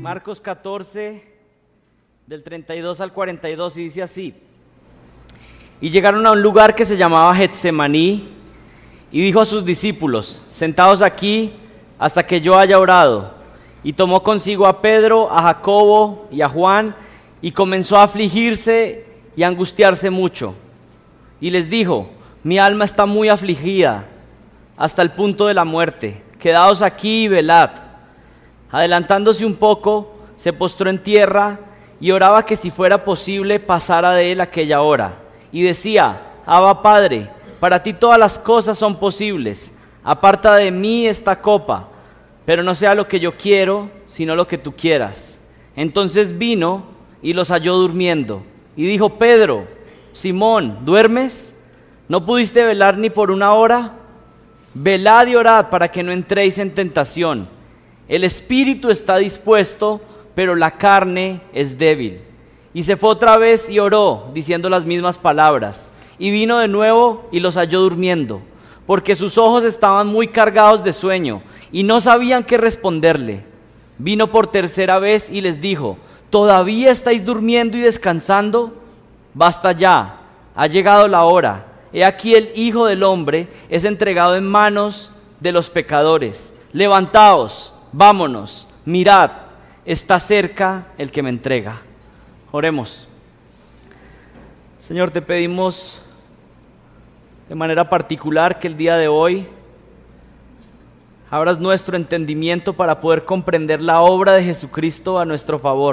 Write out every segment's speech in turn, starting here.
Marcos 14, del 32 al 42, y dice así: Y llegaron a un lugar que se llamaba Getsemaní, y dijo a sus discípulos: Sentaos aquí hasta que yo haya orado. Y tomó consigo a Pedro, a Jacobo y a Juan, y comenzó a afligirse y a angustiarse mucho. Y les dijo: Mi alma está muy afligida, hasta el punto de la muerte. Quedaos aquí y velad. Adelantándose un poco, se postró en tierra y oraba que si fuera posible pasara de él aquella hora. Y decía: Abba, Padre, para ti todas las cosas son posibles. Aparta de mí esta copa, pero no sea lo que yo quiero, sino lo que tú quieras. Entonces vino y los halló durmiendo. Y dijo: Pedro, Simón, ¿duermes? ¿No pudiste velar ni por una hora? Velad y orad para que no entréis en tentación. El espíritu está dispuesto, pero la carne es débil. Y se fue otra vez y oró, diciendo las mismas palabras. Y vino de nuevo y los halló durmiendo, porque sus ojos estaban muy cargados de sueño, y no sabían qué responderle. Vino por tercera vez y les dijo: ¿Todavía estáis durmiendo y descansando? Basta ya, ha llegado la hora. He aquí el Hijo del Hombre es entregado en manos de los pecadores. Levantaos, vámonos, mirad, está cerca el que me entrega. Oremos. Señor, te pedimos de manera particular que el día de hoy abras nuestro entendimiento para poder comprender la obra de Jesucristo a nuestro favor.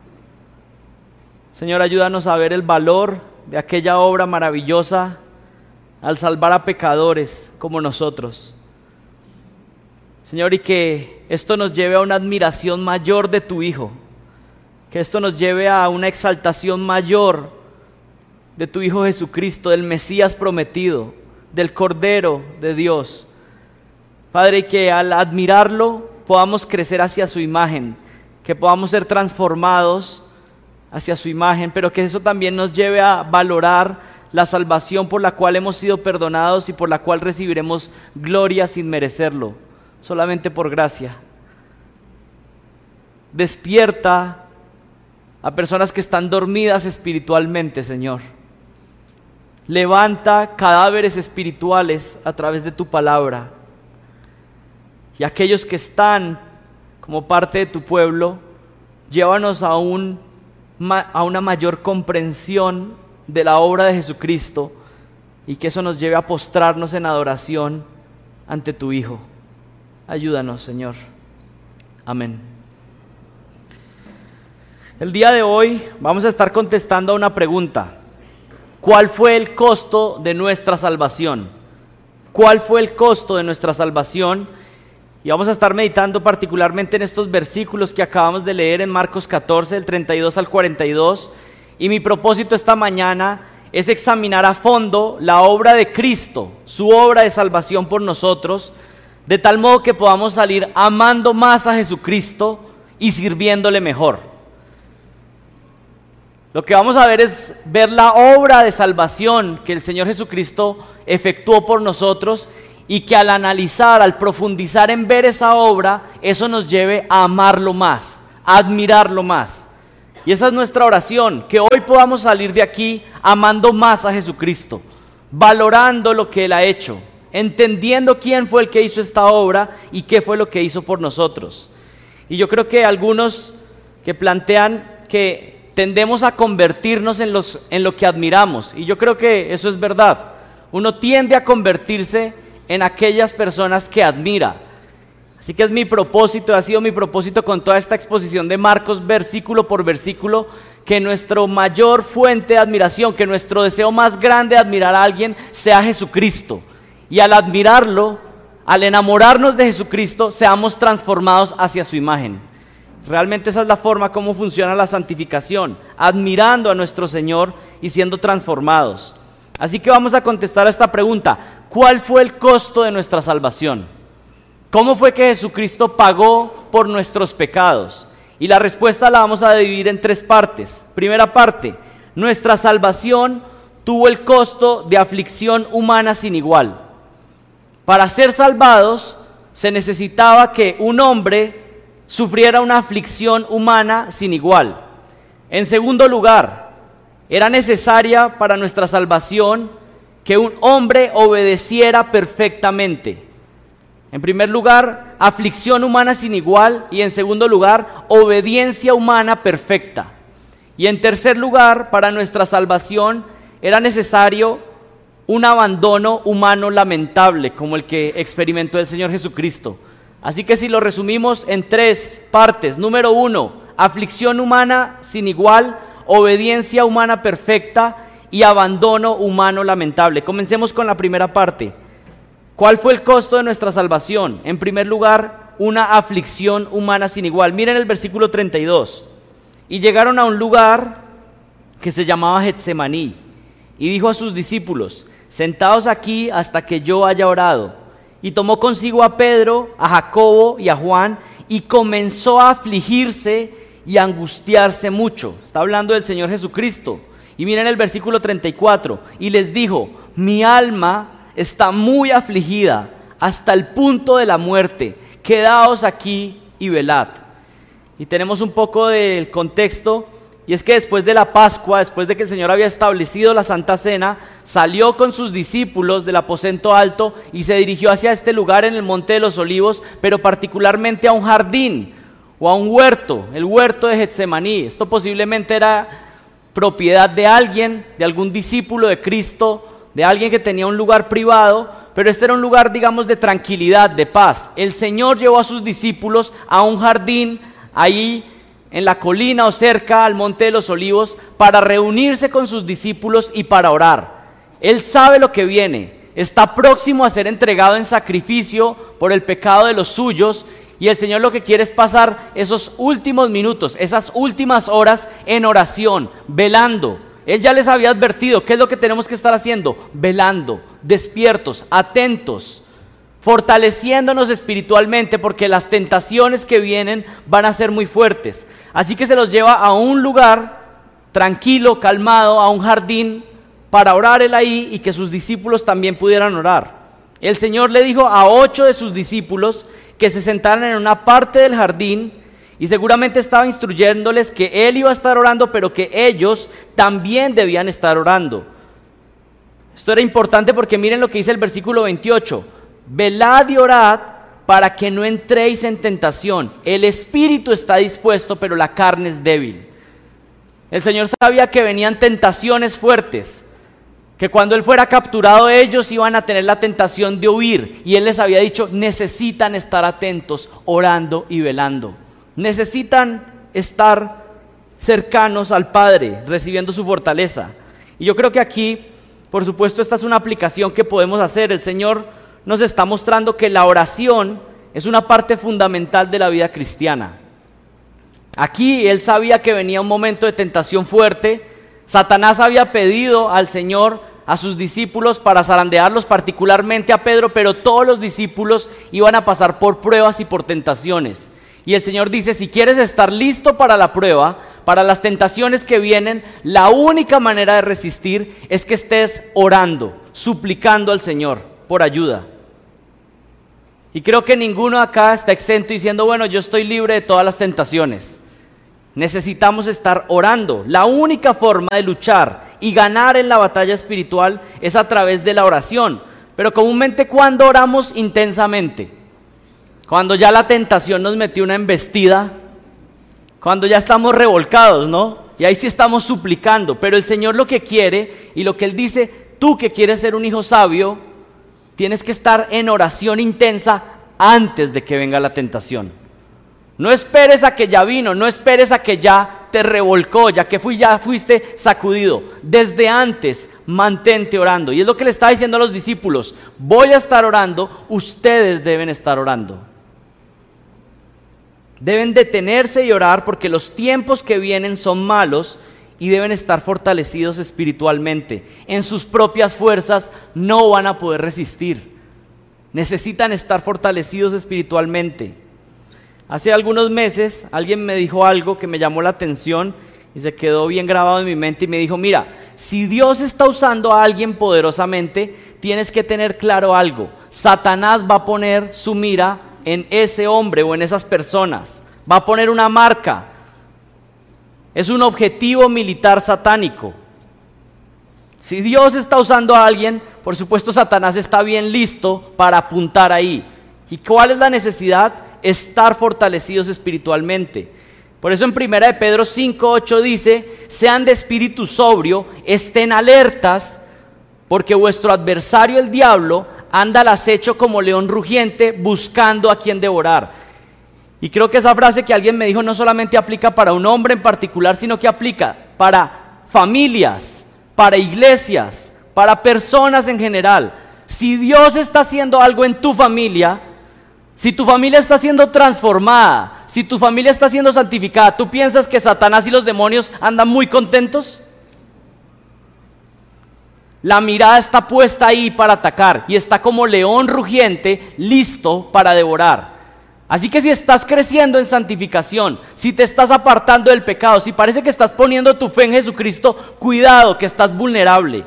Señor, ayúdanos a ver el valor de aquella obra maravillosa al salvar a pecadores como nosotros. Señor, y que esto nos lleve a una admiración mayor de tu Hijo, que esto nos lleve a una exaltación mayor de tu Hijo Jesucristo, del Mesías prometido, del Cordero de Dios. Padre, que al admirarlo podamos crecer hacia su imagen, que podamos ser transformados hacia su imagen, pero que eso también nos lleve a valorar la salvación por la cual hemos sido perdonados y por la cual recibiremos gloria sin merecerlo, solamente por gracia. Despierta a personas que están dormidas espiritualmente, Señor. Levanta cadáveres espirituales a través de tu palabra. Y aquellos que están como parte de tu pueblo, llévanos a una mayor comprensión de la obra de Jesucristo, y que eso nos lleve a postrarnos en adoración ante tu Hijo. Ayúdanos, Señor. Amén. El día de hoy vamos a estar contestando a una pregunta: ¿cuál fue el costo de nuestra salvación? ¿Cuál fue el costo de nuestra salvación? Y vamos a estar meditando particularmente en estos versículos que acabamos de leer en Marcos 14, del 32 al 42. Y mi propósito esta mañana es examinar a fondo la obra de Cristo, su obra de salvación por nosotros, de tal modo que podamos salir amando más a Jesucristo y sirviéndole mejor. Lo que vamos a ver es ver la obra de salvación que el Señor Jesucristo efectuó por nosotros, y que al analizar, al profundizar en ver esa obra, eso nos lleve a amarlo más, a admirarlo más. Y esa es nuestra oración, que hoy podamos salir de aquí amando más a Jesucristo, valorando lo que Él ha hecho, entendiendo quién fue el que hizo esta obra y qué fue lo que hizo por nosotros. Y yo creo que algunos que plantean que tendemos a convertirnos en lo que admiramos, y yo creo que eso es verdad. Uno tiende a convertirse en aquellas personas que admira. Así que es mi propósito, ha sido mi propósito con toda esta exposición de Marcos, versículo por versículo, que nuestra mayor fuente de admiración, que nuestro deseo más grande de admirar a alguien sea Jesucristo. Y al admirarlo, al enamorarnos de Jesucristo, seamos transformados hacia su imagen. Realmente esa es la forma como funciona la santificación, admirando a nuestro Señor y siendo transformados. Así que vamos a contestar a esta pregunta: ¿cuál fue el costo de nuestra salvación? ¿Cómo fue que Jesucristo pagó por nuestros pecados? Y la respuesta la vamos a dividir en tres partes. Primera parte: nuestra salvación tuvo el costo de aflicción humana sin igual. Para ser salvados se necesitaba que un hombre sufriera una aflicción humana sin igual. En segundo lugar, era necesaria para nuestra salvación que un hombre obedeciera perfectamente. En primer lugar, aflicción humana sin igual, y en segundo lugar, obediencia humana perfecta. Y en tercer lugar, para nuestra salvación era necesario un abandono humano lamentable, como el que experimentó el Señor Jesucristo. Así que si lo resumimos en tres partes: número 1, aflicción humana sin igual, obediencia humana perfecta y abandono humano lamentable. Comencemos con la primera parte. ¿Cuál fue el costo de nuestra salvación? En primer lugar, una aflicción humana sin igual. Miren el versículo 32. Y llegaron a un lugar que se llamaba Getsemaní, y dijo a sus discípulos: sentaos aquí hasta que yo haya orado. Y tomó consigo a Pedro, a Jacobo y a Juan, y comenzó a afligirse y a angustiarse mucho. Está hablando del Señor Jesucristo. Y miren el versículo 34. Y les dijo: mi alma está muy afligida hasta el punto de la muerte. Quedaos aquí y velad. Y tenemos un poco del contexto, y es que después de la Pascua, después de que el Señor había establecido la Santa Cena, salió con sus discípulos del aposento alto y se dirigió hacia este lugar en el Monte de los Olivos, pero particularmente a un jardín o a un huerto, el huerto de Getsemaní. Esto posiblemente era propiedad de alguien, de algún discípulo de Cristo, de alguien que tenía un lugar privado, pero este era un lugar, digamos, de tranquilidad, de paz. El Señor llevó a sus discípulos a un jardín ahí en la colina o cerca al Monte de los Olivos para reunirse con sus discípulos y para orar. Él sabe lo que viene, está próximo a ser entregado en sacrificio por el pecado de los suyos, y el Señor lo que quiere es pasar esos últimos minutos, esas últimas horas en oración, velando. Él ya les había advertido, ¿qué es lo que tenemos que estar haciendo? Velando, despiertos, atentos, fortaleciéndonos espiritualmente, porque las tentaciones que vienen van a ser muy fuertes. Así que se los lleva a un lugar tranquilo, calmado, a un jardín, para orar él ahí y que sus discípulos también pudieran orar. El Señor le dijo a 8 de sus discípulos que se sentaran en una parte del jardín, y seguramente estaba instruyéndoles que él iba a estar orando, pero que ellos también debían estar orando. Esto era importante porque miren lo que dice el versículo 28. Velad y orad para que no entréis en tentación. El espíritu está dispuesto, pero la carne es débil. El Señor sabía que venían tentaciones fuertes, que cuando Él fuera capturado ellos iban a tener la tentación de huir, y Él les había dicho: necesitan estar atentos, orando y velando. Necesitan estar cercanos al Padre, recibiendo su fortaleza. Y yo creo que aquí, por supuesto, esta es una aplicación que podemos hacer. El Señor nos está mostrando que la oración es una parte fundamental de la vida cristiana. Aquí Él sabía que venía un momento de tentación fuerte. Satanás había pedido al Señor, a sus discípulos, para zarandearlos, particularmente a Pedro, pero todos los discípulos iban a pasar por pruebas y por tentaciones. Y el Señor dice: si quieres estar listo para la prueba, para las tentaciones que vienen, la única manera de resistir es que estés orando, suplicando al Señor por ayuda. Y creo que ninguno acá está exento diciendo: bueno, yo estoy libre de todas las tentaciones. Necesitamos estar orando. La única forma de luchar y ganar en la batalla espiritual es a través de la oración. Pero comúnmente, ¿cuándo oramos intensamente? Cuando ya la tentación nos metió una embestida, cuando ya estamos revolcados, ¿no? Y ahí sí estamos suplicando. Pero el Señor lo que quiere, y lo que Él dice: tú que quieres ser un hijo sabio, tienes que estar en oración intensa antes de que venga la tentación. No esperes a que ya vino, no esperes a que ya te revolcó, ya fuiste sacudido. Desde antes, mantente orando. Y es lo que le está diciendo a los discípulos: voy a estar orando, ustedes deben estar orando. Deben detenerse y orar, porque los tiempos que vienen son malos, y deben estar fortalecidos espiritualmente. En sus propias fuerzas no van a poder resistir. Necesitan estar fortalecidos espiritualmente. Hace algunos meses alguien me dijo algo que me llamó la atención y se quedó bien grabado en mi mente, y me dijo: mira, si Dios está usando a alguien poderosamente, tienes que tener claro algo: Satanás va a poner su mira en ese hombre o en esas personas. va a poner una marca. Es un objetivo militar satánico. Si Dios está usando a alguien, por supuesto Satanás está bien listo para apuntar ahí. ¿Y cuál es la necesidad? Estar fortalecidos espiritualmente. Por eso en 1 de Pedro 5:8 dice: sean de espíritu sobrio, estén alertas, porque vuestro adversario el diablo anda al acecho como león rugiente, buscando a quien devorar. Y creo que esa frase que alguien me dijo no solamente aplica para un hombre en particular, sino que aplica para familias, para iglesias, para personas en general. Si Dios está haciendo algo en tu familia, si tu familia está siendo transformada, si tu familia está siendo santificada, ¿tú piensas que Satanás y los demonios andan muy contentos? La mirada está puesta ahí para atacar y está como león rugiente listo para devorar. Así que si estás creciendo en santificación, si te estás apartando del pecado, si parece que estás poniendo tu fe en Jesucristo, cuidado que estás vulnerable.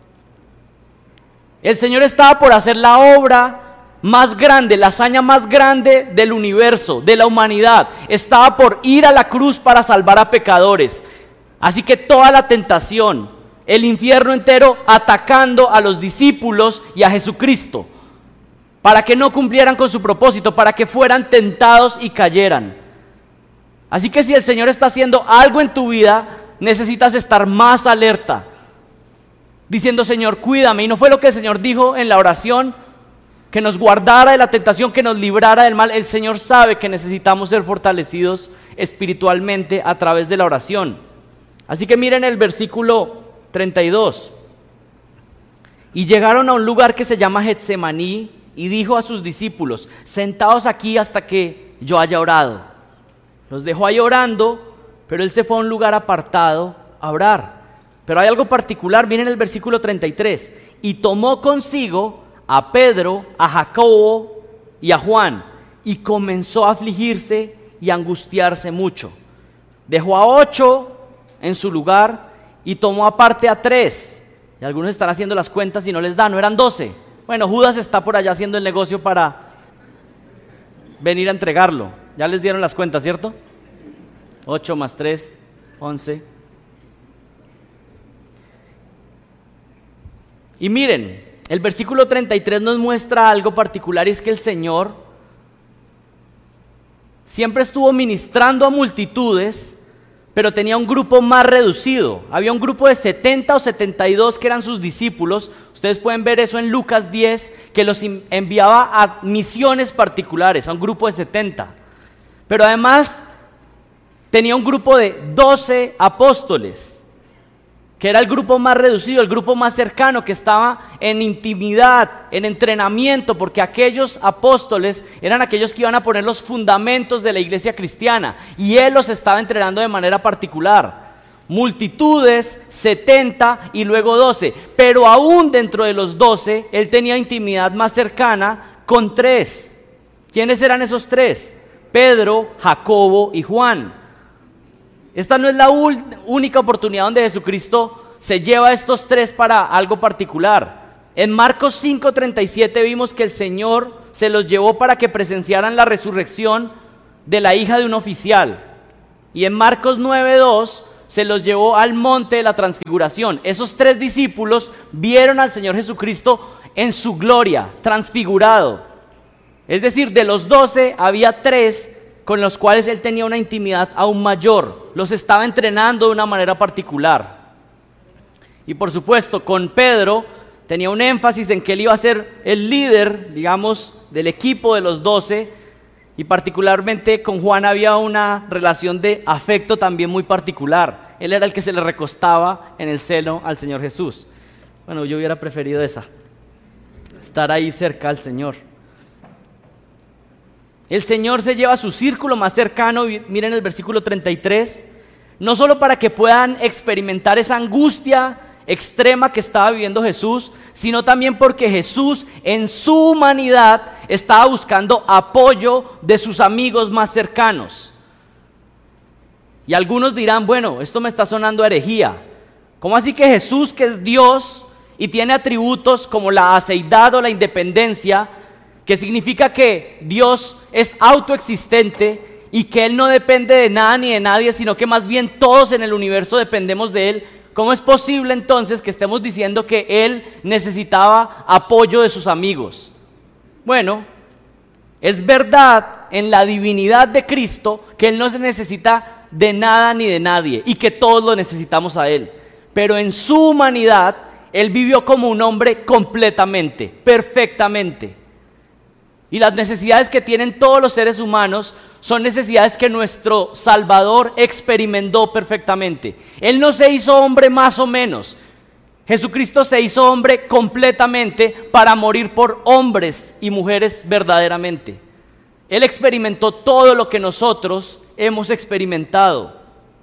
El Señor estaba por hacer la obra más grande, la hazaña más grande del universo, de la humanidad. Estaba por ir a la cruz para salvar a pecadores. Así que toda la tentación, el infierno entero atacando a los discípulos y a Jesucristo, para que no cumplieran con su propósito, para que fueran tentados y cayeran. Así que si el Señor está haciendo algo en tu vida, necesitas estar más alerta, diciendo: Señor, cuídame. Y no fue lo que el Señor dijo en la oración, que nos guardara de la tentación, que nos librara del mal. El Señor sabe que necesitamos ser fortalecidos espiritualmente a través de la oración. Así que miren el versículo 32. Y llegaron a un lugar que se llama Getsemaní, y dijo a sus discípulos: sentaos aquí hasta que yo haya orado. Los dejó ahí orando, pero él se fue a un lugar apartado a orar. Pero hay algo particular, miren el versículo 33. Y tomó consigo a Pedro, a Jacobo y a Juan, y comenzó a afligirse y a angustiarse mucho. Dejó a 8 en su lugar y tomó aparte a 3. Y algunos están haciendo las cuentas y no les da, no eran 12. Bueno, Judas está por allá haciendo el negocio para venir a entregarlo. Ya les dieron las cuentas, ¿cierto? 8 más 3, 11. Y miren, el versículo 33 nos muestra algo particular, y es que el Señor siempre estuvo ministrando a multitudes, pero tenía un grupo más reducido. Había un grupo de 70 o 72 que eran sus discípulos. Ustedes pueden ver eso en Lucas 10, que los enviaba a misiones particulares, a un grupo de 70. Pero además tenía un grupo de 12 apóstoles, que era el grupo más reducido, el grupo más cercano, que estaba en intimidad, en entrenamiento, porque aquellos apóstoles eran aquellos que iban a poner los fundamentos de la iglesia cristiana, y él los estaba entrenando de manera particular. Multitudes, 70 y luego 12, pero aún dentro de los 12, él tenía intimidad más cercana con 3. ¿Quiénes eran esos 3? Pedro, Jacobo y Juan. Esta no es la única oportunidad donde Jesucristo se lleva a estos 3 para algo particular. En Marcos 5:37 vimos que el Señor se los llevó para que presenciaran la resurrección de la hija de un oficial. Y en Marcos 9:2 se los llevó al monte de la transfiguración. Esos 3 discípulos vieron al Señor Jesucristo en su gloria, transfigurado. Es decir, de los 12 había 3 con los cuales él tenía una intimidad aún mayor. Los estaba entrenando de una manera particular. Y por supuesto, con Pedro tenía un énfasis en que él iba a ser el líder, digamos, del equipo de los 12. Y particularmente con Juan había una relación de afecto también muy particular. Él era el que se le recostaba en el seno al Señor Jesús. Bueno, yo hubiera preferido esa, estar ahí cerca al Señor. El Señor se lleva a su círculo más cercano, miren el versículo 33, no solo para que puedan experimentar esa angustia extrema que estaba viviendo Jesús, sino también porque Jesús en su humanidad estaba buscando apoyo de sus amigos más cercanos. Y algunos dirán: bueno, esto me está sonando a herejía. ¿Cómo así que Jesús, que es Dios y tiene atributos como la aseidad o la independencia, que significa que Dios es autoexistente y que Él no depende de nada ni de nadie, sino que más bien todos en el universo dependemos de Él, ¿cómo es posible entonces que estemos diciendo que Él necesitaba apoyo de sus amigos? Bueno, es verdad en la divinidad de Cristo que Él no se necesita de nada ni de nadie y que todos lo necesitamos a Él. Pero en su humanidad, Él vivió como un hombre completamente, perfectamente. Y las necesidades que tienen todos los seres humanos son necesidades que nuestro Salvador experimentó perfectamente. Él no se hizo hombre más o menos. Jesucristo se hizo hombre completamente para morir por hombres y mujeres verdaderamente. Él experimentó todo lo que nosotros hemos experimentado.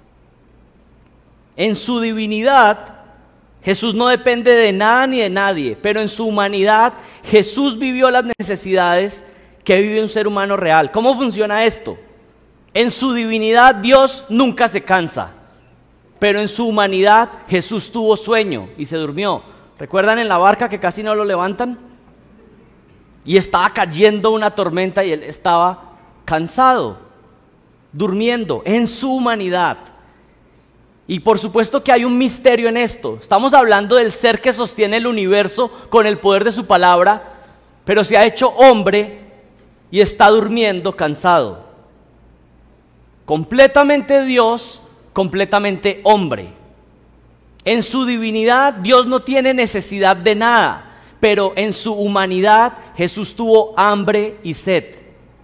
En su divinidad, Jesús no depende de nada ni de nadie, pero en su humanidad, Jesús vivió las necesidades que vive un ser humano real. ¿Cómo funciona esto? En su divinidad, Dios nunca se cansa, pero en su humanidad, Jesús tuvo sueño y se durmió. ¿Recuerdan en la barca que casi no lo levantan? Y estaba cayendo una tormenta y Él estaba cansado, durmiendo en su humanidad. Y por supuesto que hay un misterio en esto. Estamos hablando del ser que sostiene el universo con el poder de su palabra, pero se ha hecho hombre y está durmiendo cansado. Completamente Dios, completamente hombre. En su divinidad Dios no tiene necesidad de nada, pero en su humanidad Jesús tuvo hambre y sed.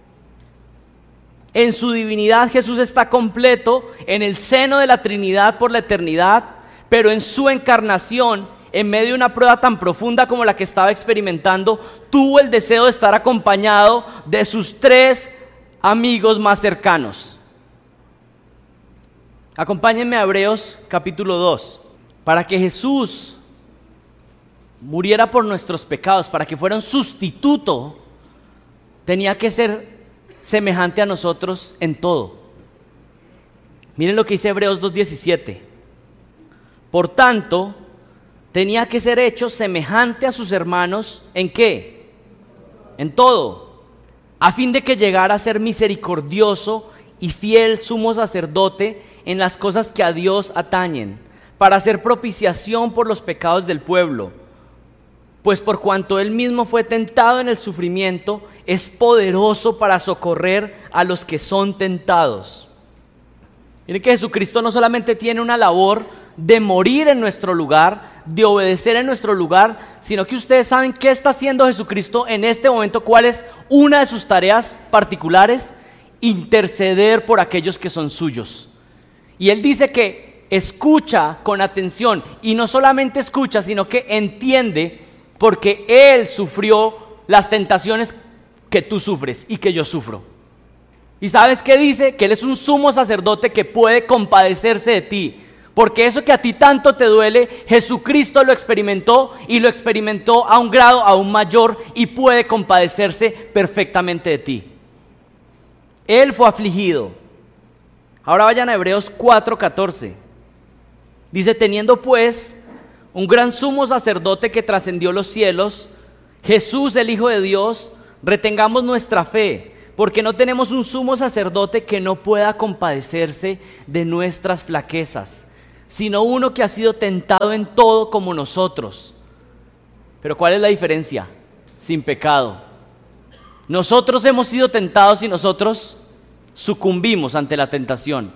En su divinidad Jesús está completo en el seno de la Trinidad por la eternidad, pero en su encarnación, en medio de una prueba tan profunda como la que estaba experimentando, tuvo el deseo de estar acompañado de sus 3 amigos más cercanos. Acompáñenme a Hebreos capítulo 2. Para que Jesús muriera por nuestros pecados, para que fuera un sustituto, tenía que ser semejante a nosotros en todo. Miren lo que dice Hebreos 2:17. Por tanto, tenía que ser hecho semejante a sus hermanos, ¿en qué? En todo, a fin de que llegara a ser misericordioso y fiel sumo sacerdote en las cosas que a Dios atañen, para hacer propiciación por los pecados del pueblo. Pues por cuanto Él mismo fue tentado en el sufrimiento, es poderoso para socorrer a los que son tentados. Miren que Jesucristo no solamente tiene una labor de morir en nuestro lugar, de obedecer en nuestro lugar, sino que ustedes saben qué está haciendo Jesucristo en este momento. ¿Cuál es una de sus tareas particulares? Interceder por aquellos que son suyos. Y Él dice que escucha con atención, y no solamente escucha, sino que entiende, porque Él sufrió las tentaciones que tú sufres y que yo sufro. ¿Y sabes qué dice? Que Él es un sumo sacerdote que puede compadecerse de ti, porque eso que a ti tanto te duele, Jesucristo lo experimentó, y lo experimentó a un grado aún mayor, y puede compadecerse perfectamente de ti. Él fue afligido. Ahora vayan a Hebreos 4:14. Dice: teniendo pues un gran sumo sacerdote que trascendió los cielos, Jesús el Hijo de Dios, retengamos nuestra fe, porque no tenemos un sumo sacerdote que no pueda compadecerse de nuestras flaquezas, sino uno que ha sido tentado en todo como nosotros. Pero ¿cuál es la diferencia? Sin pecado. Nosotros hemos sido tentados y nosotros sucumbimos ante la tentación.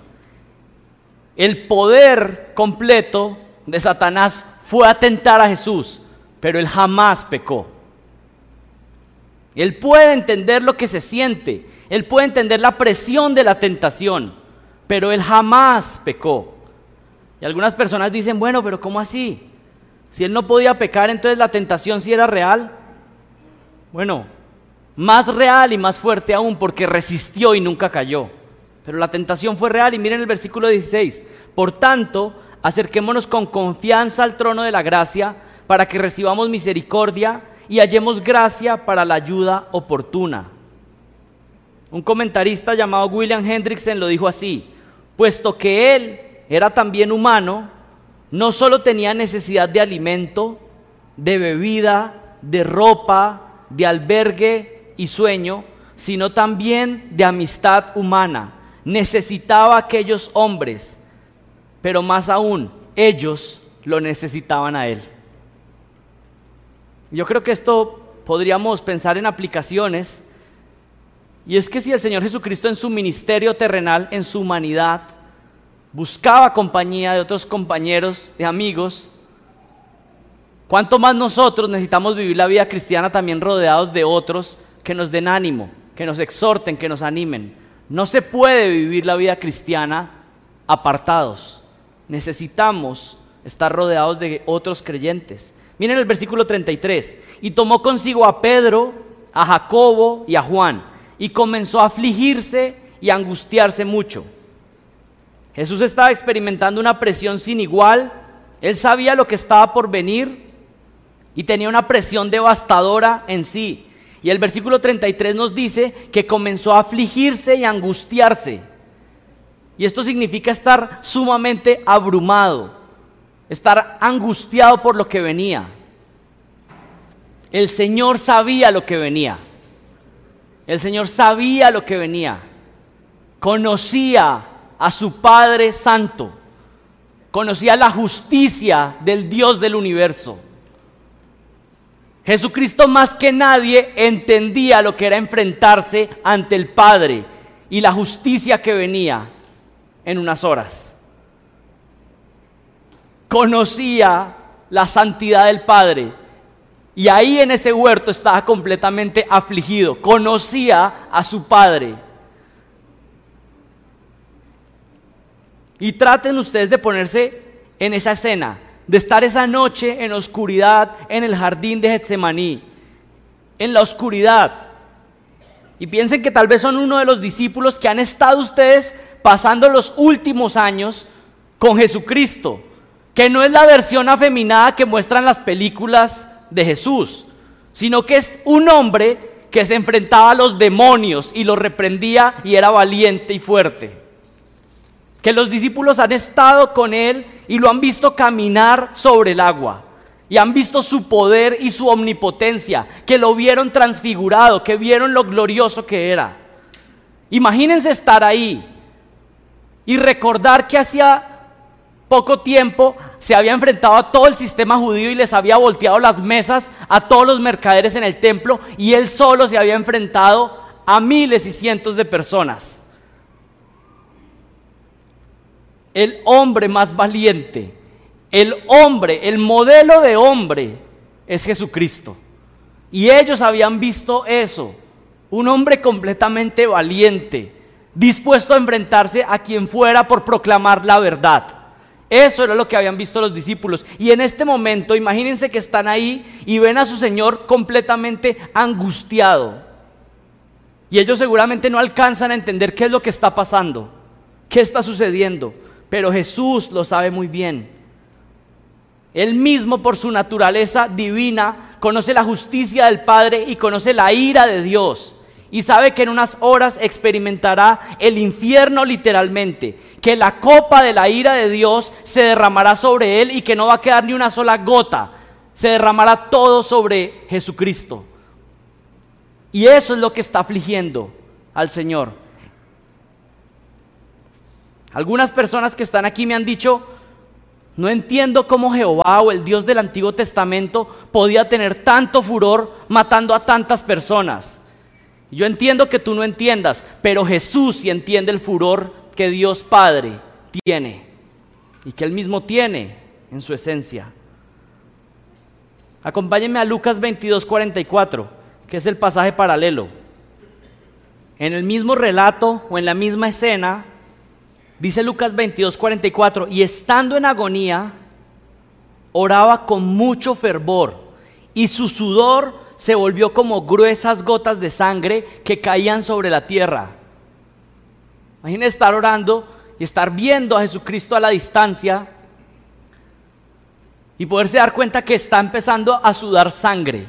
El poder completo de Satanás fue a tentar a Jesús, pero Él jamás pecó. Él puede entender lo que se siente, Él puede entender la presión de la tentación, pero Él jamás pecó. Y algunas personas dicen: bueno, pero ¿cómo así? Si Él no podía pecar, entonces la tentación sí era real. Bueno, más real y más fuerte aún, porque resistió y nunca cayó. Pero la tentación fue real, y miren el versículo 16. Por tanto, acerquémonos con confianza al trono de la gracia, para que recibamos misericordia y hallemos gracia para la ayuda oportuna. Un comentarista llamado William Hendrickson lo dijo así: puesto que Él era también humano, no solo tenía necesidad de alimento, de bebida, de ropa, de albergue y sueño, sino también de amistad humana, necesitaba a aquellos hombres, pero más aún, ellos lo necesitaban a Él. Yo creo que esto podríamos pensar en aplicaciones, y es que si el Señor Jesucristo en su ministerio terrenal, en su humanidad, buscaba compañía de otros compañeros, de amigos, ¿cuánto más nosotros necesitamos vivir la vida cristiana también rodeados de otros que nos den ánimo, que nos exhorten, que nos animen? No se puede vivir la vida cristiana apartados. Necesitamos estar rodeados de otros creyentes. Miren el versículo 33. Y tomó consigo a Pedro, a Jacobo y a Juan, y comenzó a afligirse y a angustiarse mucho. Jesús estaba experimentando una presión sin igual. Él sabía lo que estaba por venir y tenía una presión devastadora en sí. Y el versículo 33 nos dice que comenzó a afligirse y a angustiarse. Y esto significa estar sumamente abrumado, estar angustiado por lo que venía. El Señor sabía lo que venía. El Señor sabía lo que venía. Conocía a su Padre Santo. Conocía la justicia del Dios del universo. Jesucristo más que nadie entendía lo que era enfrentarse ante el Padre y la justicia que venía en unas horas. Conocía la santidad del Padre y ahí en ese huerto estaba completamente afligido. Conocía a su Padre. Y traten ustedes de ponerse en esa escena, de estar esa noche en oscuridad en el jardín de Getsemaní, en la oscuridad. Y piensen que tal vez son uno de los discípulos que han estado ustedes pasando los últimos años con Jesucristo, que no es la versión afeminada que muestran las películas de Jesús, sino que es un hombre que se enfrentaba a los demonios y los reprendía y era valiente y fuerte. Que los discípulos han estado con Él y lo han visto caminar sobre el agua. Y han visto su poder y su omnipotencia. Que lo vieron transfigurado, que vieron lo glorioso que era. Imagínense estar ahí y recordar que hacía poco tiempo se había enfrentado a todo el sistema judío y les había volteado las mesas a todos los mercaderes en el templo. Y Él solo se había enfrentado a miles y cientos de personas. El hombre más valiente, el hombre, el modelo de hombre es Jesucristo. Y ellos habían visto eso, un hombre completamente valiente, dispuesto a enfrentarse a quien fuera por proclamar la verdad. Eso era lo que habían visto los discípulos. Y en este momento, imagínense que están ahí y ven a su Señor completamente angustiado. Y ellos seguramente no alcanzan a entender qué es lo que está pasando, qué está sucediendo. Pero Jesús lo sabe muy bien. Él mismo por su naturaleza divina conoce la justicia del Padre y conoce la ira de Dios. Y sabe que en unas horas experimentará el infierno literalmente. Que la copa de la ira de Dios se derramará sobre Él y que no va a quedar ni una sola gota. Se derramará todo sobre Jesucristo. Y eso es lo que está afligiendo al Señor. Algunas personas que están aquí me han dicho, no entiendo cómo Jehová o el Dios del Antiguo Testamento podía tener tanto furor matando a tantas personas. Yo entiendo que tú no entiendas, pero Jesús sí entiende el furor que Dios Padre tiene y que Él mismo tiene en su esencia. Acompáñenme a Lucas 22:44, que es el pasaje paralelo. En el mismo relato o en la misma escena, dice Lucas 22:44, y estando en agonía, oraba con mucho fervor, y su sudor se volvió como gruesas gotas de sangre que caían sobre la tierra. Imagínense estar orando y estar viendo a Jesucristo a la distancia y poderse dar cuenta que está empezando a sudar sangre.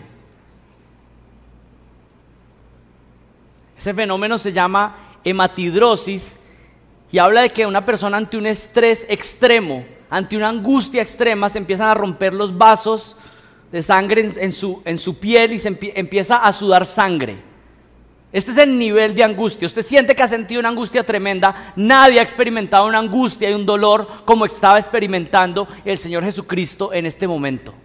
Ese fenómeno se llama hematidrosis y habla de que una persona ante un estrés extremo, ante una angustia extrema, se empiezan a romper los vasos de sangre en su piel y empieza a sudar sangre. Este es el nivel de angustia. Usted siente que ha sentido una angustia tremenda. Nadie ha experimentado una angustia y un dolor como estaba experimentando el Señor Jesucristo en este momento.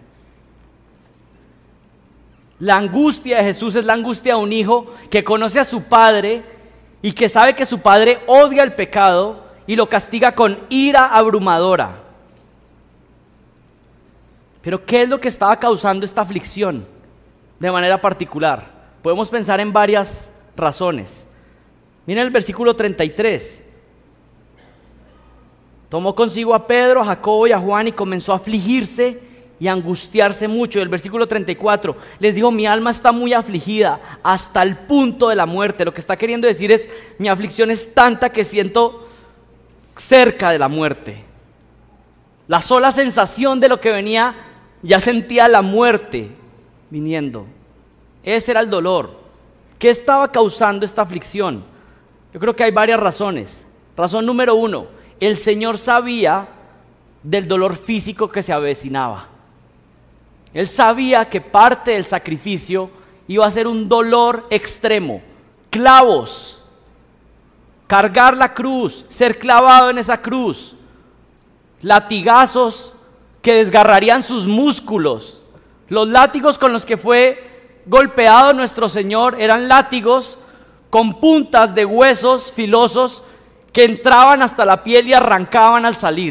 La angustia de Jesús es la angustia de un hijo que conoce a su padre y que sabe que su padre odia el pecado y lo castiga con ira abrumadora. Pero ¿qué es lo que estaba causando esta aflicción de manera particular? Podemos pensar en varias razones. Miren el versículo 33. Tomó consigo a Pedro, a Jacobo y a Juan y comenzó a afligirse y a angustiarse mucho. Y el versículo 34 les dijo: mi alma está muy afligida hasta el punto de la muerte. Lo que está queriendo decir es: mi aflicción es tanta que siento cerca de la muerte. La sola sensación de lo que venía, ya sentía la muerte viniendo. Ese era el dolor. ¿Qué estaba causando esta aflicción? Yo creo que hay varias razones. Razón número 1, el Señor sabía del dolor físico que se avecinaba. Él sabía que parte del sacrificio iba a ser un dolor extremo. Clavos, cargar la cruz, ser clavado en esa cruz, latigazos que desgarrarían sus músculos. Los látigos con los que fue golpeado nuestro Señor eran látigos con puntas de huesos filosos que entraban hasta la piel y arrancaban al salir.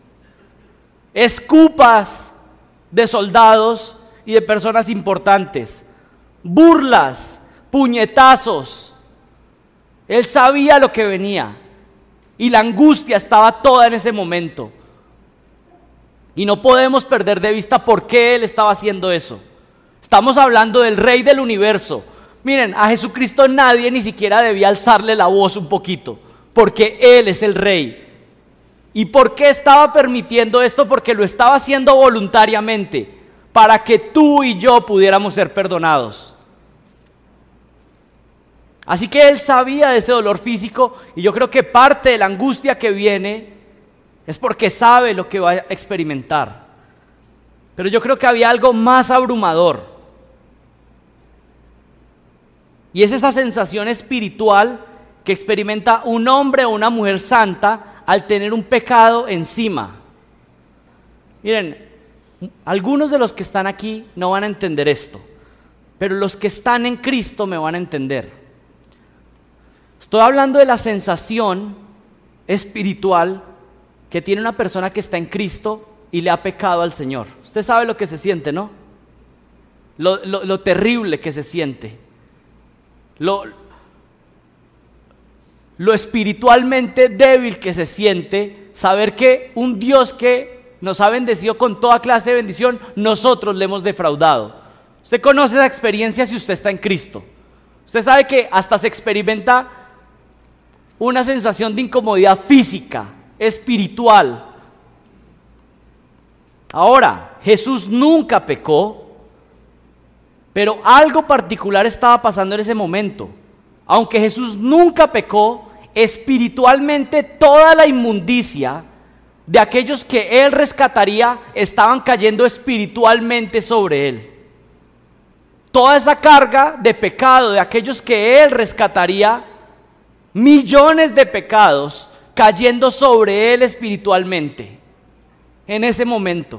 Escupas de soldados y de personas importantes, burlas, puñetazos. Él sabía lo que venía y la angustia estaba toda en ese momento. Y no podemos perder de vista por qué Él estaba haciendo eso. Estamos hablando del Rey del universo. Miren, a Jesucristo nadie ni siquiera debía alzarle la voz un poquito, porque Él es el Rey. ¿Y por qué estaba permitiendo esto? Porque lo estaba haciendo voluntariamente, para que tú y yo pudiéramos ser perdonados. Así que Él sabía de ese dolor físico, y yo creo que parte de la angustia que viene es porque sabe lo que va a experimentar. Pero yo creo que había algo más abrumador. Y es esa sensación espiritual que experimenta un hombre o una mujer santa al tener un pecado encima. Miren, algunos de los que están aquí no van a entender esto, pero los que están en Cristo me van a entender. Estoy hablando de la sensación espiritual que tiene una persona que está en Cristo y le ha pecado al Señor. Usted sabe lo que se siente, ¿no? Lo terrible que se siente. Lo espiritualmente débil que se siente saber que un Dios que nos ha bendecido con toda clase de bendición, nosotros le hemos defraudado. Usted conoce esa experiencia si usted está en Cristo. Usted sabe que hasta se experimenta una sensación de incomodidad física, espiritual. Ahora, Jesús nunca pecó, pero algo particular estaba pasando en ese momento. Aunque Jesús nunca pecó, espiritualmente toda la inmundicia de aquellos que Él rescataría estaban cayendo espiritualmente sobre Él. Toda esa carga de pecado de aquellos que Él rescataría, millones de pecados cayendo sobre Él espiritualmente en ese momento.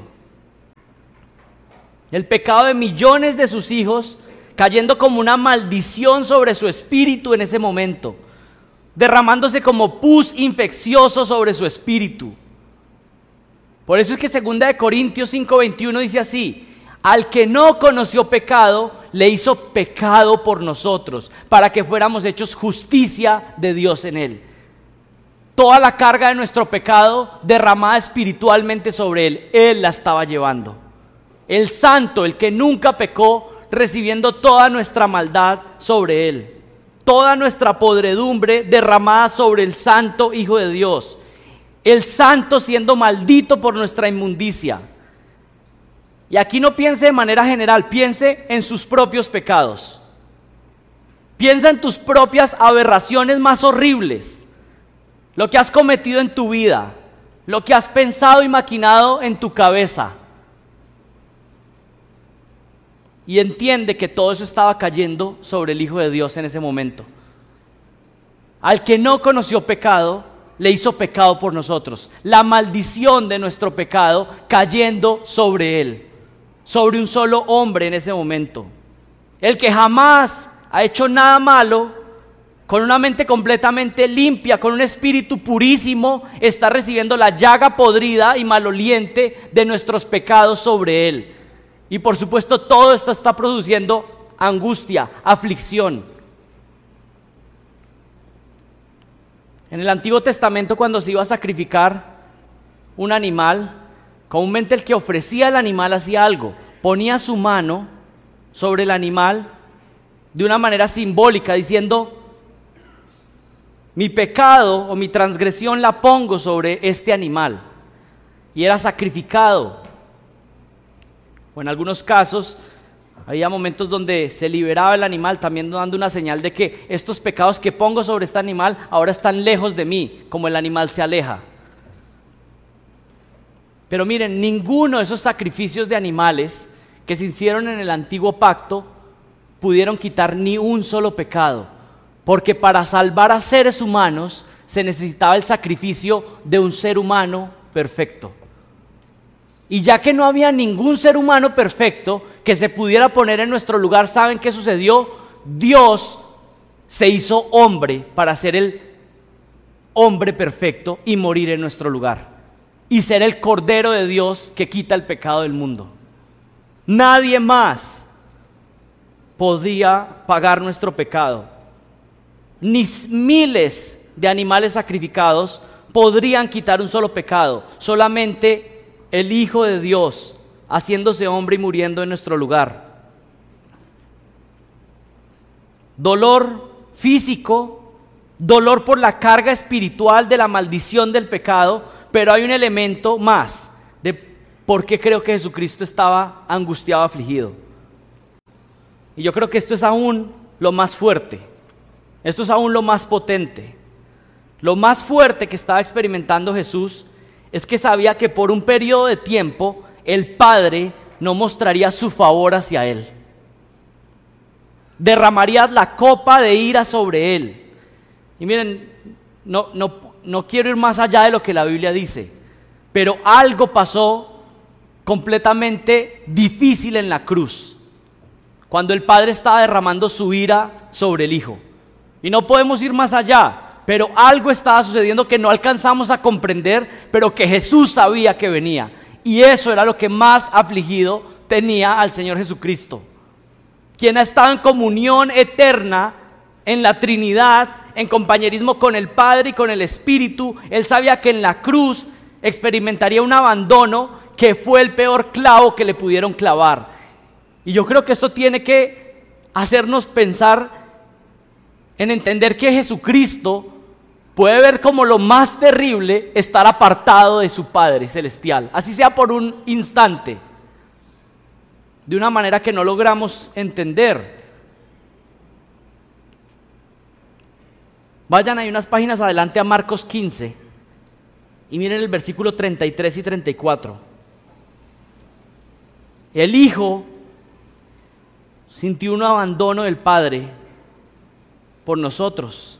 El pecado de millones de sus hijos cayendo como una maldición sobre su espíritu en ese momento, derramándose como pus infeccioso sobre su espíritu. Por eso es que 2 Corintios 5:21 dice así: al que no conoció pecado, le hizo pecado por nosotros, para que fuéramos hechos justicia de Dios en él. Toda la carga de nuestro pecado derramada espiritualmente sobre él, Él la estaba llevando. El santo, el que nunca pecó, recibiendo toda nuestra maldad sobre Él. Toda nuestra podredumbre derramada sobre el santo Hijo de Dios. El santo siendo maldito por nuestra inmundicia. Y aquí no piense de manera general, piense en sus propios pecados. Piensa en tus propias aberraciones más horribles. Lo que has cometido en tu vida, lo que has pensado y maquinado en tu cabeza. y entiende que todo eso estaba cayendo sobre el Hijo de Dios en ese momento. Al que no conoció pecado, le hizo pecado por nosotros. La maldición de nuestro pecado cayendo sobre él, sobre un solo hombre en ese momento. El que jamás ha hecho nada malo, con una mente completamente limpia, con un espíritu purísimo, está recibiendo la llaga podrida y maloliente de nuestros pecados sobre él. Y por supuesto todo esto está produciendo angustia, aflicción. En el Antiguo Testamento, cuando se iba a sacrificar un animal, comúnmente el que ofrecía el animal hacía algo: ponía su mano sobre el animal de una manera simbólica, diciendo: mi pecado o mi transgresión la pongo sobre este animal. Y era sacrificado. O en algunos casos había momentos donde se liberaba el animal, también dando una señal de que estos pecados que pongo sobre este animal ahora están lejos de mí, como el animal se aleja. Pero miren, ninguno de esos sacrificios de animales que se hicieron en el antiguo pacto pudieron quitar ni un solo pecado, porque para salvar a seres humanos se necesitaba el sacrificio de un ser humano perfecto. Y ya que no había ningún ser humano perfecto que se pudiera poner en nuestro lugar, ¿saben qué sucedió? Dios se hizo hombre para ser el hombre perfecto y morir en nuestro lugar, y ser el Cordero de Dios que quita el pecado del mundo. Nadie más podía pagar nuestro pecado. Ni miles de animales sacrificados podrían quitar un solo pecado. Solamente el Hijo de Dios, haciéndose hombre y muriendo en nuestro lugar. Dolor físico, dolor por la carga espiritual de la maldición del pecado, pero hay un elemento más de por qué creo que Jesucristo estaba angustiado, afligido. Y yo creo que esto es aún lo más fuerte, esto es aún lo más potente. Lo más fuerte que estaba experimentando Jesús es que sabía que por un periodo de tiempo el Padre no mostraría su favor hacia él. Derramaría la copa de ira sobre él. Y miren, no quiero ir más allá de lo que la Biblia dice, pero algo pasó completamente difícil en la cruz, cuando el Padre estaba derramando su ira sobre el Hijo. Y no podemos ir más allá, pero algo estaba sucediendo que no alcanzamos a comprender, pero que Jesús sabía que venía. Y eso era lo que más afligido tenía al Señor Jesucristo, quien ha estado en comunión eterna en la Trinidad, en compañerismo con el Padre y con el Espíritu. Él sabía que en la cruz experimentaría un abandono que fue el peor clavo que le pudieron clavar. Y yo creo que esto tiene que hacernos pensar en entender que Jesucristo puede ver como lo más terrible estar apartado de su Padre celestial, así sea por un instante, de una manera que no logramos entender. Vayan ahí unas páginas adelante a Marcos 15 y miren el versículo 33 y 34. El Hijo sintió un abandono del Padre por nosotros.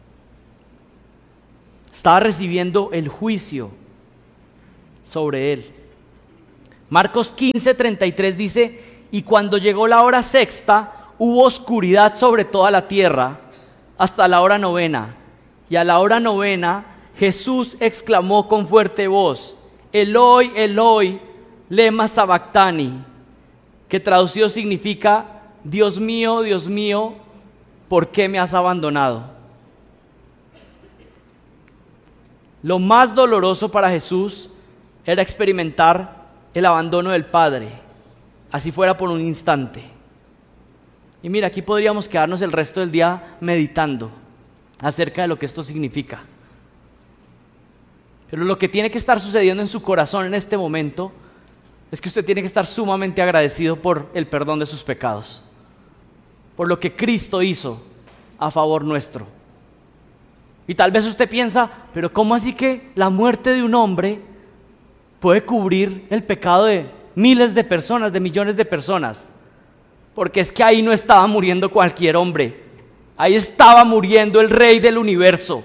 Estaba recibiendo el juicio sobre él. Marcos 15:33 dice: y cuando llegó la hora sexta, hubo oscuridad sobre toda la tierra hasta la hora novena. Y a la hora novena, Jesús exclamó con fuerte voz: Eloi, Eloi, lema sabactani, que traducido significa: Dios mío, ¿por qué me has abandonado? Lo más doloroso para Jesús era experimentar el abandono del Padre, así fuera por un instante. Y mira, aquí podríamos quedarnos el resto del día meditando acerca de lo que esto significa. Pero lo que tiene que estar sucediendo en su corazón en este momento es que usted tiene que estar sumamente agradecido por el perdón de sus pecados, por lo que Cristo hizo a favor nuestro. Y tal vez usted piensa: pero ¿cómo así que la muerte de un hombre puede cubrir el pecado de miles de personas, de millones de personas? porque es que ahí no estaba muriendo cualquier hombre, ahí estaba muriendo el Rey del universo.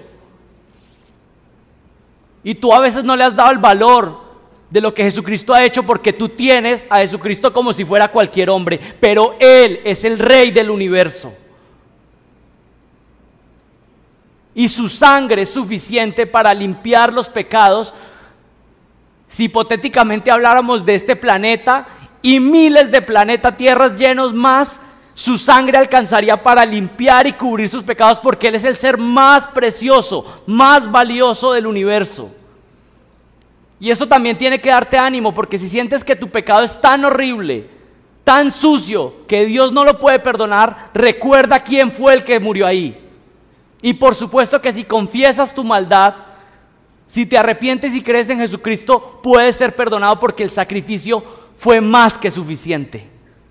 Y tú a veces no le has dado el valor de lo que Jesucristo ha hecho porque tú tienes a Jesucristo como si fuera cualquier hombre, pero Él es el Rey del universo. Y su sangre es suficiente para limpiar los pecados. Si hipotéticamente habláramos de este planeta y miles de planetas tierras llenos más, su sangre alcanzaría para limpiar y cubrir sus pecados, porque Él es el ser más precioso, más valioso del universo. Y eso también tiene que darte ánimo, porque si sientes que tu pecado es tan horrible, tan sucio, que Dios no lo puede perdonar, recuerda quién fue el que murió ahí. Y por supuesto que si confiesas tu maldad, si te arrepientes y crees en Jesucristo, puedes ser perdonado, porque el sacrificio fue más que suficiente.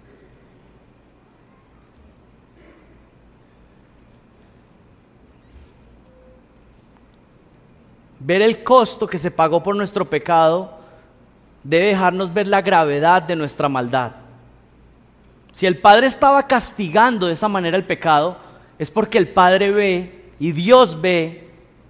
Ver el costo que se pagó por nuestro pecado debe dejarnos ver la gravedad de nuestra maldad. Si el Padre estaba castigando de esa manera el pecado, es porque el Padre ve y Dios ve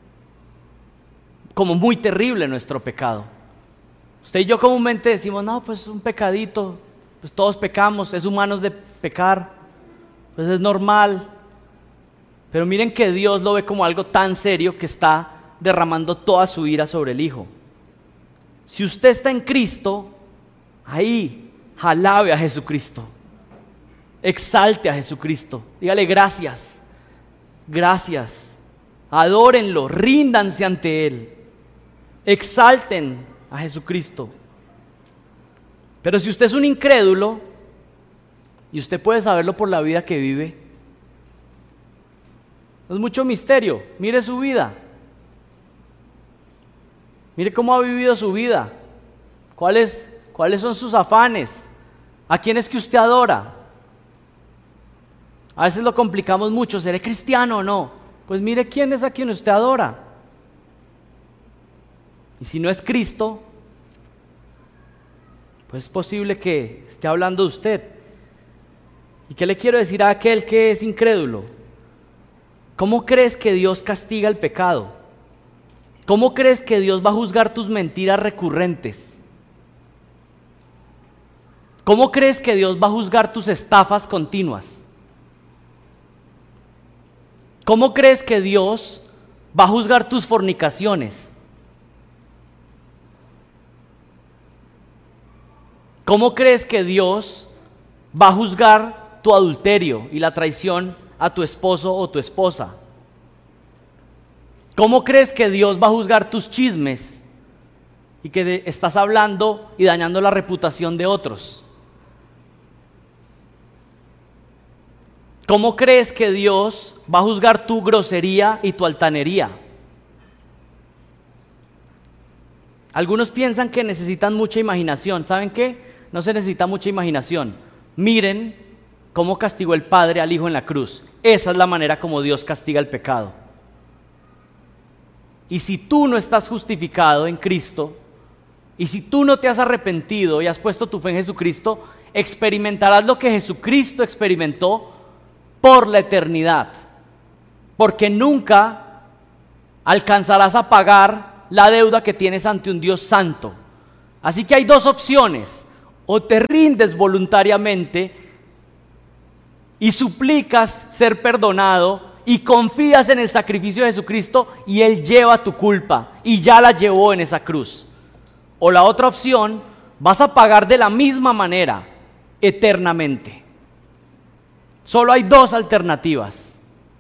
como muy terrible nuestro pecado. Usted y yo comúnmente decimos, no, pues un pecadito, pues todos pecamos, es humanos de pecar, pues es normal. Pero miren que Dios lo ve como algo tan serio que está derramando toda su ira sobre el Hijo. Si usted está en Cristo, ahí alabe a Jesucristo, exalte a Jesucristo, dígale gracias, gracias, adórenlo, ríndanse ante Él, exalten a Jesucristo. Pero si usted es un incrédulo, y usted puede saberlo por la vida que vive, no es mucho misterio, mire su vida. Mire cómo ha vivido su vida, cuáles son sus afanes, a quién es que usted adora. A veces lo complicamos mucho, ¿seré cristiano o no? Pues mire quién es a quien usted adora. Y si no es Cristo, pues es posible que esté hablando de usted. ¿Y qué le quiero decir a aquel que es incrédulo? ¿Cómo crees que Dios castiga el pecado? ¿Cómo crees que Dios va a juzgar tus mentiras recurrentes? ¿Cómo crees que Dios va a juzgar tus estafas continuas? ¿Cómo crees que Dios va a juzgar tus fornicaciones? ¿Cómo crees que Dios va a juzgar tu adulterio y la traición a tu esposo o tu esposa? ¿Cómo crees que Dios va a juzgar tus chismes y que estás hablando y dañando la reputación de otros? ¿Cómo crees que Dios va a juzgar tu grosería y tu altanería? Algunos piensan que necesitan mucha imaginación. ¿Saben qué? No se necesita mucha imaginación. Miren cómo castigó el Padre al Hijo en la cruz. Esa es la manera como Dios castiga el pecado. Y si tú no estás justificado en Cristo, y si tú no te has arrepentido y has puesto tu fe en Jesucristo, experimentarás lo que Jesucristo experimentó por la eternidad, porque nunca alcanzarás a pagar la deuda que tienes ante un Dios santo. Así que hay dos opciones: o te rindes voluntariamente y suplicas ser perdonado y confías en el sacrificio de Jesucristo y Él lleva tu culpa y ya la llevó en esa cruz. O la otra opción, vas a pagar de la misma manera, eternamente. Solo hay dos alternativas.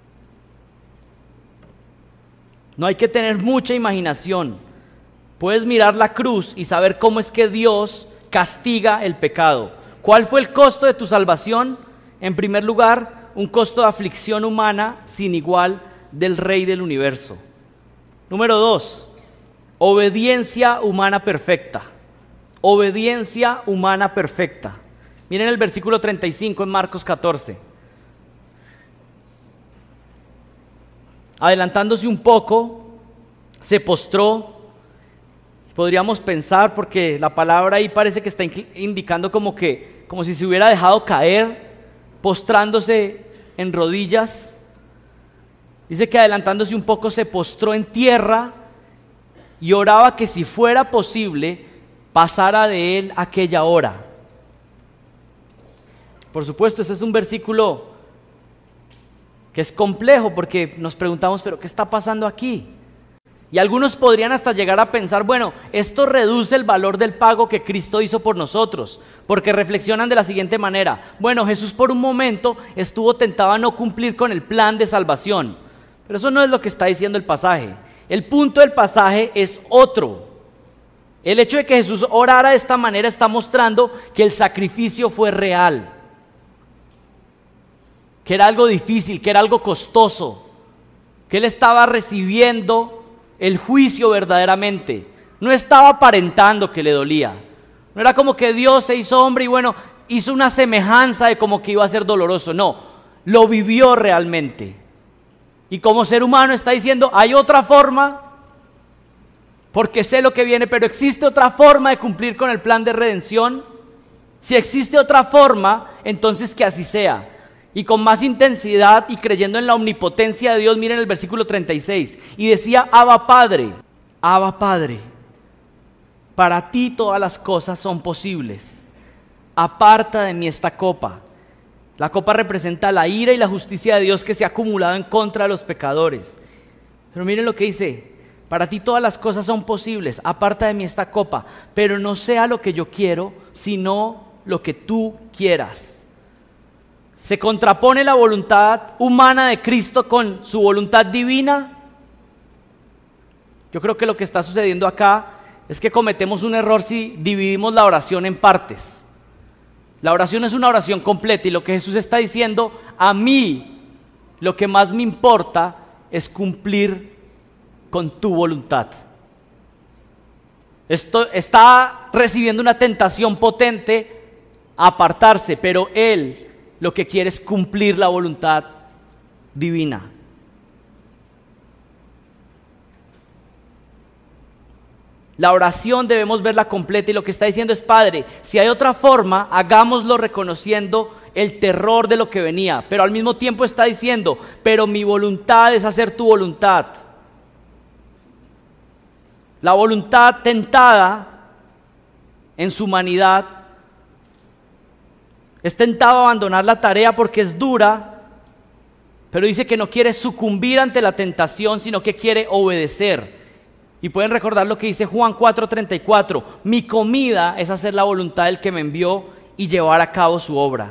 No hay que tener mucha imaginación. Puedes mirar la cruz y saber cómo es que Dios castiga el pecado. ¿Cuál fue el costo de tu salvación? En primer lugar, un costo de aflicción humana sin igual del Rey del universo. Número 2, obediencia humana perfecta. Obediencia humana perfecta. Miren el versículo 35 en Marcos 14. Adelantándose un poco, se postró. Podríamos pensar, porque la palabra ahí parece que está indicando como si se hubiera dejado caer postrándose en rodillas. Dice que adelantándose un poco se postró en tierra y oraba que si fuera posible pasara de él aquella hora. Por supuesto, este es un versículo que es complejo porque nos preguntamos, ¿pero qué está pasando aquí? Y algunos podrían hasta llegar a pensar, bueno, esto reduce el valor del pago que Cristo hizo por nosotros, porque reflexionan de la siguiente manera: bueno, Jesús por un momento estuvo tentado a no cumplir con el plan de salvación, pero eso no es lo que está diciendo el pasaje. El punto del pasaje es otro. El hecho de que Jesús orara de esta manera está mostrando que el sacrificio fue real, que era algo difícil, que era algo costoso, que él estaba recibiendo el juicio verdaderamente. No estaba aparentando que le dolía. No era como que Dios se hizo hombre y bueno, hizo una semejanza de como que iba a ser doloroso. No, lo vivió realmente. Y como ser humano está diciendo, hay otra forma, porque sé lo que viene, pero existe otra forma de cumplir con el plan de redención. Si existe otra forma, entonces que así sea. Y con más intensidad y creyendo en la omnipotencia de Dios, miren el versículo 36. Y decía, Abba Padre, para ti todas las cosas son posibles. Aparta de mí esta copa. La copa representa la ira y la justicia de Dios que se ha acumulado en contra de los pecadores. Pero miren lo que dice, para ti todas las cosas son posibles. Aparta de mí esta copa, pero no sea lo que yo quiero, sino lo que tú quieras. ¿Se contrapone la voluntad humana de Cristo con su voluntad divina? Yo creo que lo que está sucediendo acá es que cometemos un error si dividimos la oración en partes. La oración es una oración completa y lo que Jesús está diciendo, a mí lo que más me importa es cumplir con tu voluntad. Esto está recibiendo una tentación potente a apartarse, pero Él lo que quiere es cumplir la voluntad divina. La oración debemos verla completa y lo que está diciendo es, Padre, si hay otra forma, hagámoslo reconociendo el terror de lo que venía, pero al mismo tiempo está diciendo, pero mi voluntad es hacer tu voluntad. La voluntad tentada en su humanidad es tentado a abandonar la tarea porque es dura, pero dice que no quiere sucumbir ante la tentación, sino que quiere obedecer. Y pueden recordar lo que dice Juan 4:34, mi comida es hacer la voluntad del que me envió y llevar a cabo su obra.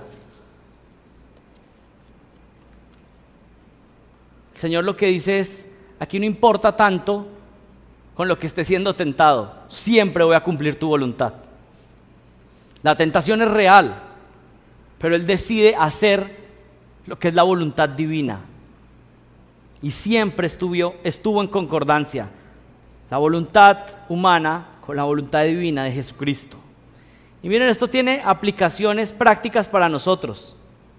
El Señor lo que dice es, aquí no importa tanto con lo que esté siendo tentado, siempre voy a cumplir tu voluntad. La tentación es real, pero Él decide hacer lo que es la voluntad divina. Y siempre estuvo en concordancia la voluntad humana con la voluntad divina de Jesucristo. Y miren, esto tiene aplicaciones prácticas para nosotros.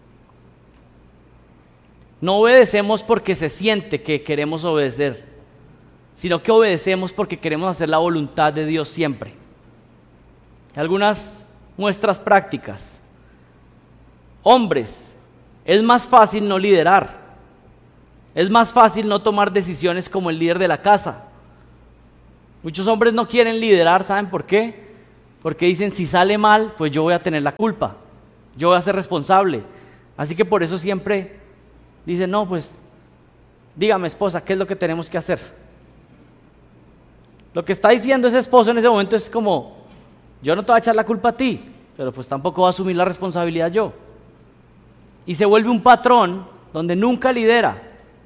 No obedecemos porque se siente que queremos obedecer, sino que obedecemos porque queremos hacer la voluntad de Dios siempre. Algunas muestras prácticas. Hombres, es más fácil no liderar. Es más fácil no tomar decisiones como el líder de la casa. Muchos hombres no quieren liderar, ¿saben por qué? Porque dicen, si sale mal, pues yo voy a tener la culpa. Yo voy a ser responsable. Así que por eso siempre dicen, no, pues, dígame esposa, ¿qué es lo que tenemos que hacer? Lo que está diciendo ese esposo en ese momento es como, yo no te voy a echar la culpa a ti, pero pues tampoco voy a asumir la responsabilidad yo. Y se vuelve un patrón donde nunca lidera.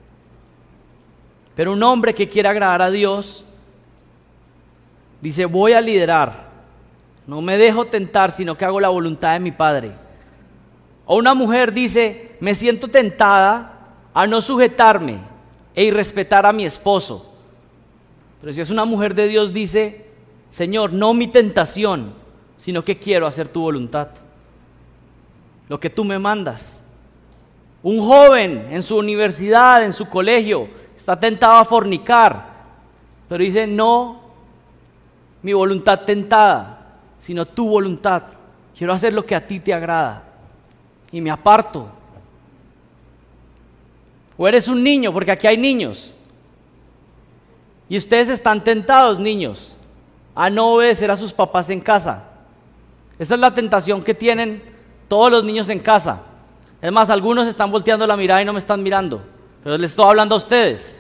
Pero un hombre que quiere agradar a Dios dice, voy a liderar, no me dejo tentar, sino que hago la voluntad de mi Padre. O una mujer dice, me siento tentada a no sujetarme e irrespetar a mi esposo. Pero si es una mujer de Dios, dice, Señor, no mi tentación, sino que quiero hacer tu voluntad, lo que tú me mandas. Un joven en su universidad, en su colegio, está tentado a fornicar, pero dice, no mi voluntad tentada, sino tu voluntad. Quiero hacer lo que a ti te agrada. y me aparto. O eres un niño, porque aquí hay niños. Y ustedes están tentados, niños, a no obedecer a sus papás en casa. Esa es la tentación que tienen todos los niños en casa. Es más, algunos están volteando la mirada y no me están mirando, pero les estoy hablando a ustedes.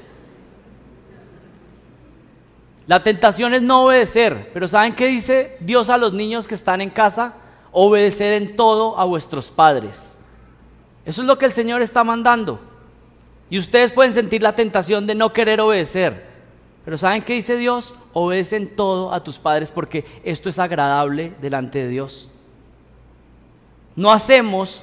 La tentación es no obedecer, pero ¿saben qué dice Dios a los niños que están en casa? Obedeced en todo a vuestros padres. Eso es lo que el Señor está mandando. Y ustedes pueden sentir la tentación de no querer obedecer, pero ¿saben qué dice Dios? Obedece en todo a tus padres, porque esto es agradable delante de Dios. No hacemos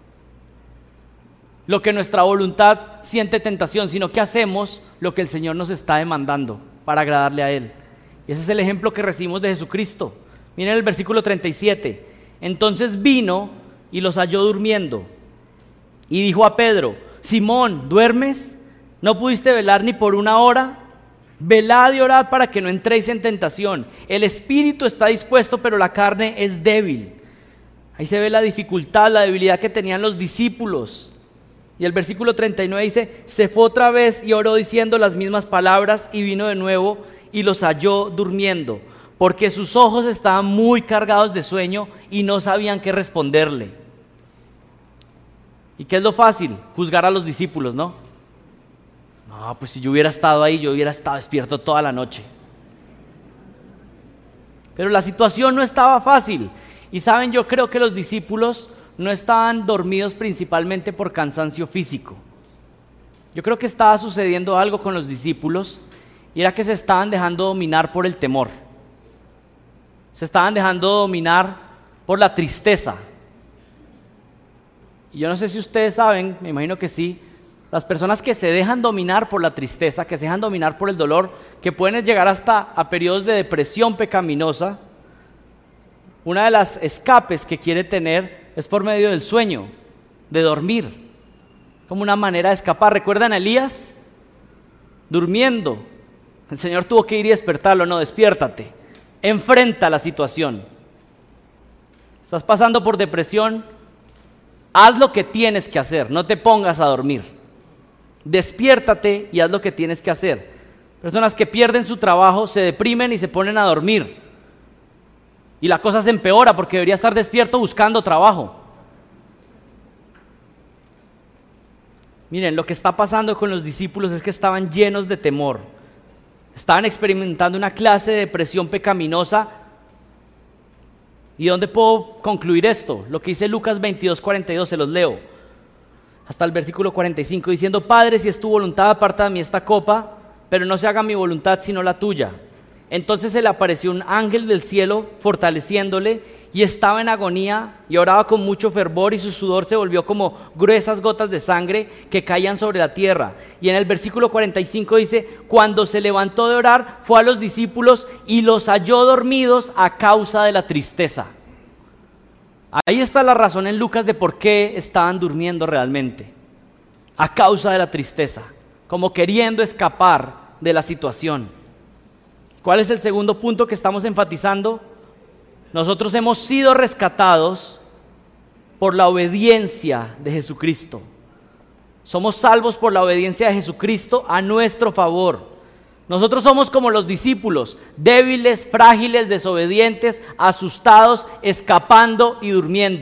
lo que nuestra voluntad siente tentación, sino que hacemos lo que el Señor nos está demandando para agradarle a Él. Y ese es el ejemplo que recibimos de Jesucristo. Miren el versículo 37. Entonces vino y los halló durmiendo. Y dijo a Pedro: Simón, ¿duermes? ¿No pudiste velar ni por una hora? Velad y orad para que no entréis en tentación. El espíritu está dispuesto, pero la carne es débil. Ahí se ve la dificultad, la debilidad que tenían los discípulos. Y el versículo 39 dice: se fue otra vez y oró diciendo las mismas palabras, y vino de nuevo y los halló durmiendo, porque sus ojos estaban muy cargados de sueño y no sabían qué responderle. ¿Y qué es lo fácil? Juzgar a los discípulos, ¿no? No, pues si yo hubiera estado ahí, yo hubiera estado despierto toda la noche. Pero la situación no estaba fácil. Y saben, yo creo que los discípulos no estaban dormidos principalmente por cansancio físico. Yo creo que estaba sucediendo algo con los discípulos, y era que se estaban dejando dominar por el temor. Se estaban dejando dominar por la tristeza. Y yo no sé si ustedes saben, me imagino que sí, las personas que se dejan dominar por la tristeza, que se dejan dominar por el dolor, que pueden llegar hasta a periodos de depresión pecaminosa, una de las escapes que quiere tener es por medio del sueño, de dormir, como una manera de escapar. ¿Recuerdan a Elías? Durmiendo. El Señor tuvo que ir y despertarlo. No, despiértate, enfrenta la situación. Estás pasando por depresión, haz lo que tienes que hacer, no te pongas a dormir. Despiértate y haz lo que tienes que hacer. Personas que pierden su trabajo, se deprimen y se ponen a dormir. Y la cosa se empeora porque debería estar despierto buscando trabajo. Miren, lo que está pasando con los discípulos es que estaban llenos de temor. Estaban experimentando una clase de depresión pecaminosa. ¿Y dónde puedo concluir esto? Lo que dice Lucas 22:42, se los leo. Hasta el versículo 45, diciendo: Padre, si es tu voluntad, aparta de mí esta copa, pero no se haga mi voluntad sino la tuya. Entonces se le apareció un ángel del cielo fortaleciéndole, y estaba en agonía y oraba con mucho fervor, y su sudor se volvió como gruesas gotas de sangre que caían sobre la tierra. Y en el versículo 45 dice: cuando se levantó de orar, fue a los discípulos y los halló dormidos a causa de la tristeza. Ahí está la razón en Lucas de por qué estaban durmiendo realmente. A causa de la tristeza, como queriendo escapar de la situación. ¿Cuál es el segundo punto que estamos enfatizando? Nosotros hemos sido rescatados por la obediencia de Jesucristo. Somos salvos por la obediencia de Jesucristo a nuestro favor. Nosotros somos como los discípulos, débiles, frágiles, desobedientes, asustados, escapando y durmiendo.